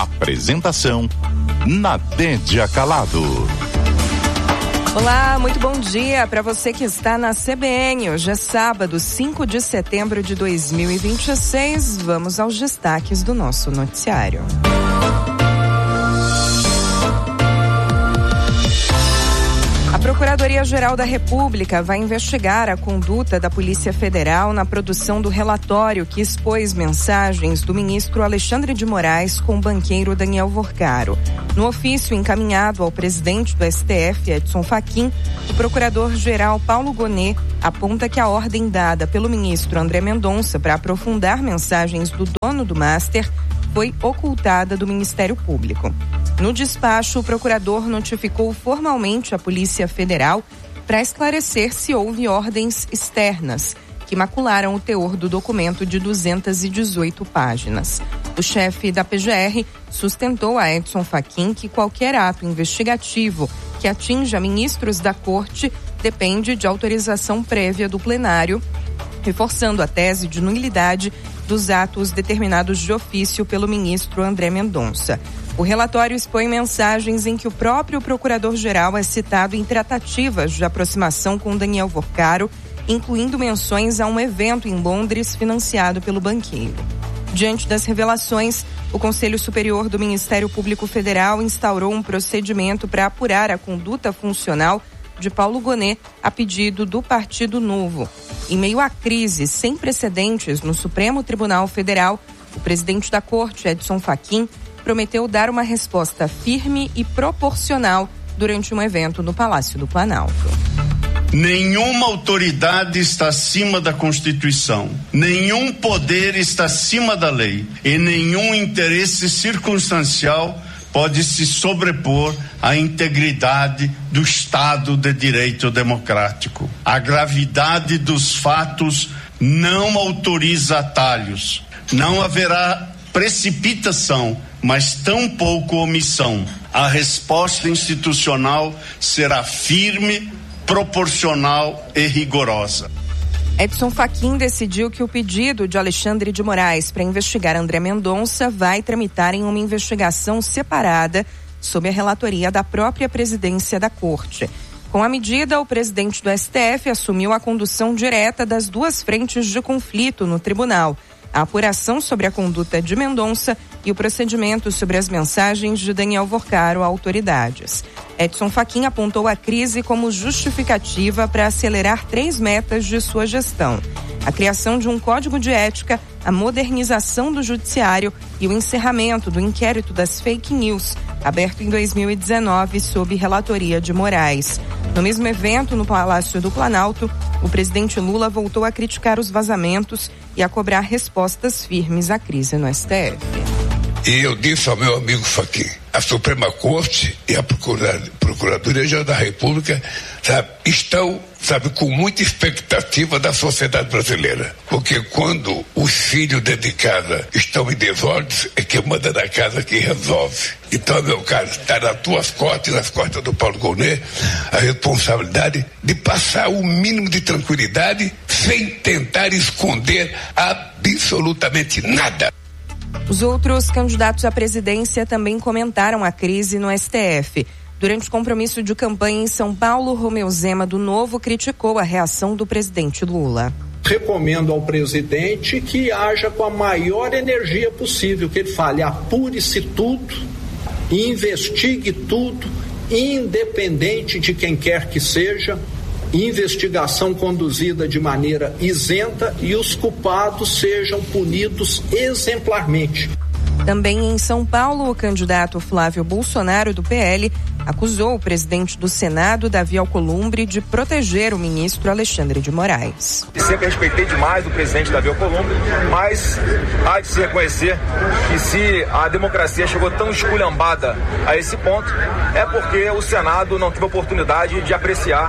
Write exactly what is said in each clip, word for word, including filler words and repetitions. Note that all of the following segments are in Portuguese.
Apresentação: Nadédia Calado. Olá, muito bom dia para você que está na C B N. Hoje é sábado, cinco de setembro de dois mil e vinte e seis. Vamos aos destaques do nosso noticiário. A Procuradoria-Geral da República vai investigar a conduta da Polícia Federal na produção do relatório que expôs mensagens do ministro Alexandre de Moraes com o banqueiro Daniel Vorcaro. No ofício encaminhado ao presidente do S T F, Edson Fachin, o procurador-geral Paulo Gonet aponta que a ordem dada pelo ministro André Mendonça para aprofundar mensagens do dono do Master foi ocultada do Ministério Público. No despacho, o procurador notificou formalmente a Polícia Federal para esclarecer se houve ordens externas que macularam o teor do documento de duzentas e dezoito páginas. O chefe da P G R sustentou a Edson Fachin que qualquer ato investigativo que atinja ministros da Corte depende de autorização prévia do plenário, reforçando a tese de nulidade dos atos determinados de ofício pelo ministro André Mendonça. O relatório expõe mensagens em que o próprio procurador-geral é citado em tratativas de aproximação com Daniel Vorcaro, incluindo menções a um evento em Londres financiado pelo banqueiro. Diante das revelações, o Conselho Superior do Ministério Público Federal instaurou um procedimento para apurar a conduta funcional de Paulo Gonet a pedido do Partido Novo. Em meio à crise sem precedentes no Supremo Tribunal Federal, o presidente da Corte, Edson Fachin, prometeu dar uma resposta firme e proporcional durante um evento no Palácio do Planalto. Nenhuma autoridade está acima da Constituição, nenhum poder está acima da lei e nenhum interesse circunstancial pode se sobrepor à integridade do Estado de Direito Democrático. A gravidade dos fatos não autoriza atalhos. Não haverá precipitação, mas tampouco omissão. A resposta institucional será firme, proporcional e rigorosa. Edson Fachin decidiu que o pedido de Alexandre de Moraes para investigar André Mendonça vai tramitar em uma investigação separada sob a relatoria da própria presidência da Corte. Com a medida, o presidente do S T F assumiu a condução direta das duas frentes de conflito no tribunal: a apuração sobre a conduta de Mendonça e o procedimento sobre as mensagens de Daniel Vorcaro a autoridades. Edson Fachin apontou a crise como justificativa para acelerar três metas de sua gestão: a criação de um código de ética, a modernização do judiciário e o encerramento do inquérito das fake news, aberto em dois mil e dezenove sob relatoria de Moraes. No mesmo evento, no Palácio do Planalto, o presidente Lula voltou a criticar os vazamentos e a cobrar respostas firmes à crise no S T F. E eu disse ao meu amigo Fachin, a Suprema Corte e a Procuradoria-Geral da República, sabe, estão, sabe, com muita expectativa da sociedade brasileira. Porque quando os filhos dentro de casa estão em desordens, é que manda da casa que resolve. Então, meu caro, está nas tuas costas e nas costas do Paulo Gonet a responsabilidade de passar o mínimo de tranquilidade sem tentar esconder absolutamente nada. Os outros candidatos à presidência também comentaram a crise no S T F. Durante o compromisso de campanha em São Paulo, Romeu Zema, do Novo, criticou a reação do presidente Lula. Recomendo ao presidente que haja com a maior energia possível, que ele fale, apure-se tudo, investigue tudo, independente de quem quer que seja, investigação conduzida de maneira isenta e os culpados sejam punidos exemplarmente. Também em São Paulo, o candidato Flávio Bolsonaro, do P L, acusou o presidente do Senado, Davi Alcolumbre, de proteger o ministro Alexandre de Moraes. Sempre respeitei demais o presidente Davi Alcolumbre, mas há de se reconhecer que se a democracia chegou tão esculhambada a esse ponto, é porque o Senado não teve a oportunidade de apreciar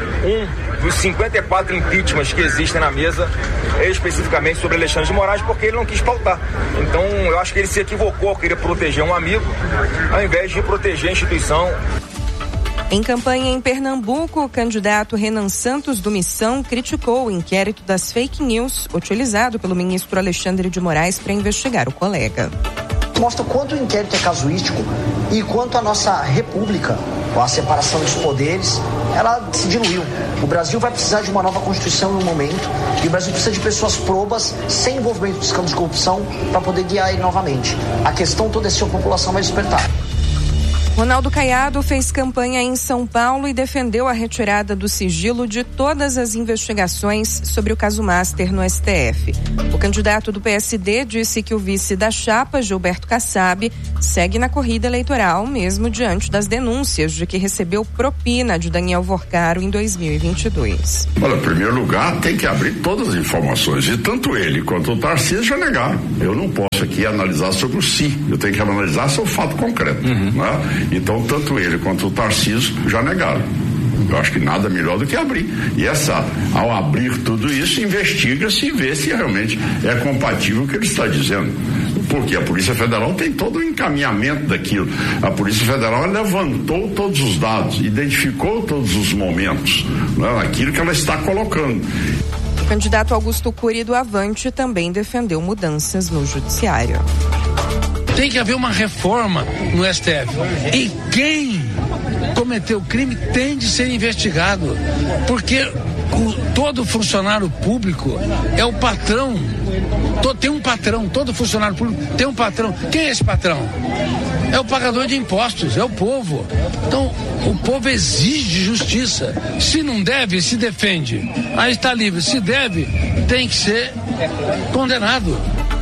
um dos cinquenta e quatro impeachments que existem na mesa, especificamente sobre Alexandre de Moraes, porque ele não quis pautar. Então, eu acho que ele se equivocou ao querer proteger um amigo, ao invés de proteger a instituição. Em campanha em Pernambuco, o candidato Renan Santos, do Missão, criticou o inquérito das fake news utilizado pelo ministro Alexandre de Moraes para investigar o colega. mostra o quanto o inquérito é casuístico e quanto a nossa república, com a separação dos poderes, ela se diluiu. O Brasil vai precisar de uma nova Constituição em um momento, e o Brasil precisa de pessoas probas, sem envolvimento dos escândalos de corrupção, para poder guiar ele novamente. A questão toda é se a população vai despertar. Ronaldo Caiado fez campanha em São Paulo e defendeu a retirada do sigilo de todas as investigações sobre o caso Master no S T F. O candidato do P S D disse que o vice da chapa, Gilberto Kassab, segue na corrida eleitoral, mesmo diante das denúncias de que recebeu propina de Daniel Vorcaro em dois mil e vinte e dois. Olha, em primeiro lugar, tem que abrir todas as informações, e tanto ele quanto o Tarcísio já negaram. Eu não posso aqui analisar sobre o si, eu tenho que analisar sobre o fato concreto, uhum. né? Então, tanto ele quanto o Tarcísio já negaram. Eu acho que nada melhor do que abrir. E essa, ao abrir tudo isso, investiga-se e vê se realmente é compatível com o que ele está dizendo. Porque a Polícia Federal tem todo o encaminhamento daquilo. A Polícia Federal levantou todos os dados, identificou todos os momentos, né, naquilo que ela está colocando. O candidato Augusto Cury do Avante também defendeu mudanças no judiciário. Tem que haver uma reforma no S T F. E quem cometeu crime tem de ser investigado. Porque o, todo funcionário público é o patrão. Todo, tem um patrão, todo funcionário público tem um patrão. Quem é esse patrão? É o pagador de impostos, é o povo. Então, o povo exige justiça. Se não deve, se defende. Aí está livre. Se deve, tem que ser condenado.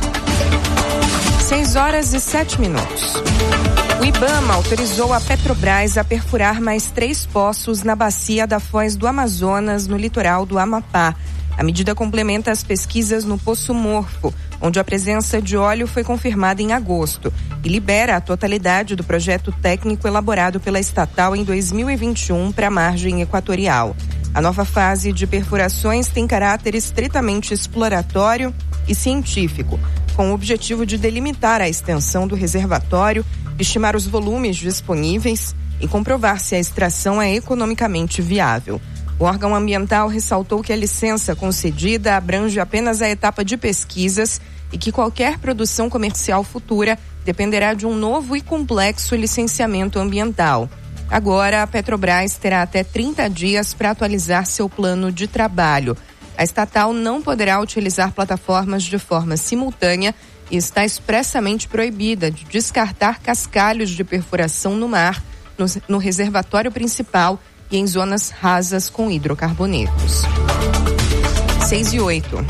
seis horas e sete minutos. O IBAMA autorizou a Petrobras a perfurar mais três poços na bacia da Foz do Amazonas, no litoral do Amapá. A medida complementa as pesquisas no Poço Morfo, onde a presença de óleo foi confirmada em agosto, e libera a totalidade do projeto técnico elaborado pela estatal em dois mil e vinte e um para a margem equatorial. A nova fase de perfurações tem caráter estritamente exploratório e científico, com o objetivo de delimitar a extensão do reservatório, estimar os volumes disponíveis e comprovar se a extração é economicamente viável. O órgão ambiental ressaltou que a licença concedida abrange apenas a etapa de pesquisas e que qualquer produção comercial futura dependerá de um novo e complexo licenciamento ambiental. Agora, a Petrobras terá até trinta dias para atualizar seu plano de trabalho. A estatal não poderá utilizar plataformas de forma simultânea e está expressamente proibida de descartar cascalhos de perfuração no mar, no, no reservatório principal e em zonas rasas com hidrocarbonetos. seis e oito.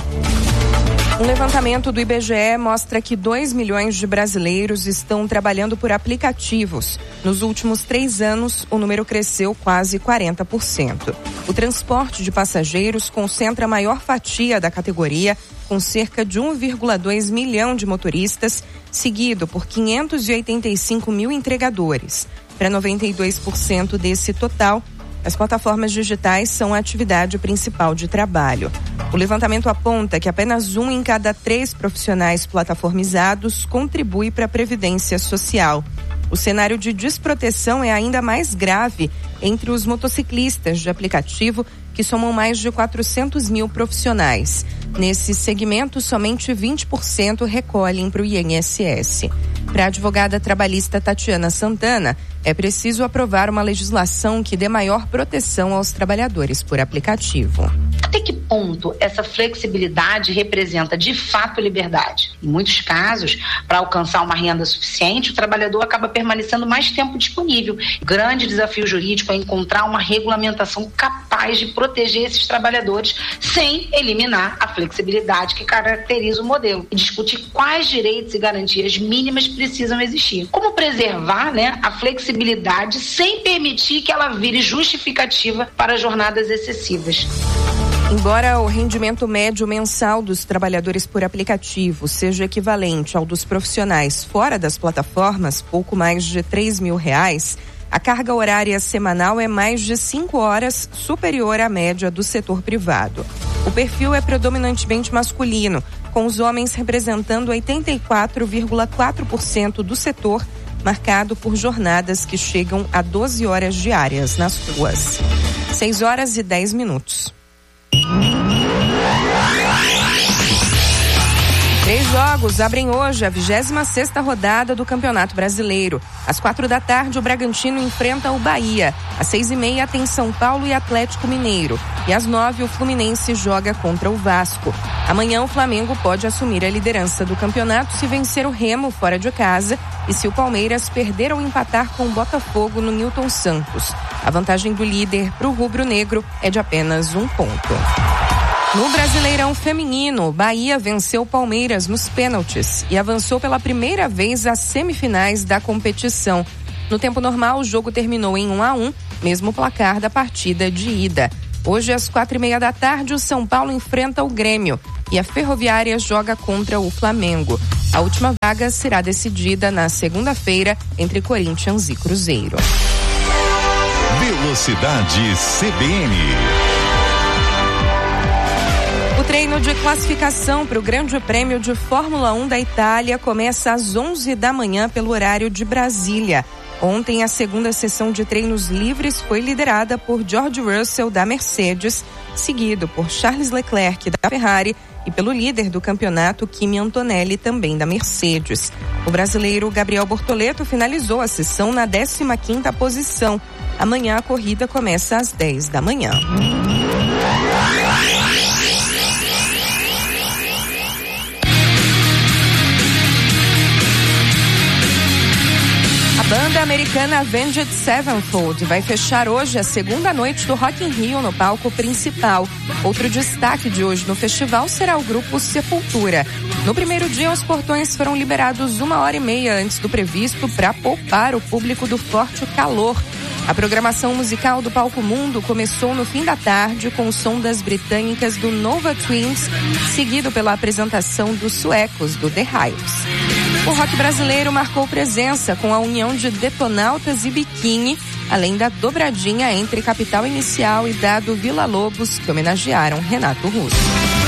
Um levantamento do I B G E mostra que dois milhões de brasileiros estão trabalhando por aplicativos. Nos últimos três anos, o número cresceu quase quarenta por cento. O transporte de passageiros concentra a maior fatia da categoria, com cerca de um vírgula dois milhão de motoristas, seguido por quinhentos e oitenta e cinco mil entregadores. Para noventa e dois por cento desse total, as plataformas digitais são a atividade principal de trabalho. O levantamento aponta que apenas um em cada três profissionais plataformizados contribui para a Previdência Social. O cenário de desproteção é ainda mais grave entre os motociclistas de aplicativo, que somam mais de quatrocentos mil profissionais. Nesse segmento, somente vinte por cento recolhem para o I N S S. Para a advogada trabalhista Tatiana Santana, é preciso aprovar uma legislação que dê maior proteção aos trabalhadores por aplicativo. Até que ponto essa flexibilidade representa de fato liberdade? Em muitos casos, para alcançar uma renda suficiente, o trabalhador acaba permanecendo mais tempo disponível. O grande desafio jurídico é encontrar uma regulamentação capaz de proteger esses trabalhadores sem eliminar a flexibilidade que caracteriza o modelo e discutir quais direitos e garantias mínimas precisam existir. Como preservar, né, a flexibilidade sem permitir que ela vire justificativa para jornadas excessivas. Embora o rendimento médio mensal dos trabalhadores por aplicativo seja equivalente ao dos profissionais fora das plataformas, pouco mais de três mil reais, a carga horária semanal é mais de cinco horas superior à média do setor privado. O perfil é predominantemente masculino, com os homens representando oitenta e quatro vírgula quatro por cento do setor, marcado por jornadas que chegam a doze horas diárias nas ruas. seis horas e dez minutos. Três jogos abrem hoje a vigésima sexta rodada do Campeonato Brasileiro. Às quatro da tarde, o Bragantino enfrenta o Bahia. Às seis e meia tem São Paulo e Atlético Mineiro. E às nove, o Fluminense joga contra o Vasco. Amanhã, o Flamengo pode assumir a liderança do campeonato se vencer o Remo fora de casa e se o Palmeiras perder ou empatar com o Botafogo no Newton Santos. A vantagem do líder para o rubro-negro é de apenas um ponto. No Brasileirão Feminino, Bahia venceu o Palmeiras nos pênaltis e avançou pela primeira vez às semifinais da competição. No tempo normal, o jogo terminou em um a um, mesmo placar da partida de ida. Hoje, às quatro e meia da tarde, o São Paulo enfrenta o Grêmio e a Ferroviária joga contra o Flamengo. A última vaga será decidida na segunda-feira entre Corinthians e Cruzeiro. Velocidade C B N. O treino de classificação para o Grande Prêmio de Fórmula um da Itália começa às onze da manhã pelo horário de Brasília. Ontem, a segunda sessão de treinos livres foi liderada por George Russell, da Mercedes, seguido por Charles Leclerc, da Ferrari, e pelo líder do campeonato, Kimi Antonelli, também da Mercedes. O brasileiro Gabriel Bortoleto finalizou a sessão na décima quinta posição. Amanhã a corrida começa às dez da manhã. A banda americana Avenged Sevenfold vai fechar hoje a segunda noite do Rock in Rio no palco principal. Outro destaque de hoje no festival será o grupo Sepultura. No primeiro dia, os portões foram liberados uma hora e meia antes do previsto para poupar o público do forte calor. A programação musical do Palco Mundo começou no fim da tarde com o som das britânicas do Nova Twins, seguido pela apresentação dos suecos do The Hives. O rock brasileiro marcou presença com a união de Detonautas e Biquíni, além da dobradinha entre Capital Inicial e Dado Villa Lobos, que homenagearam Renato Russo.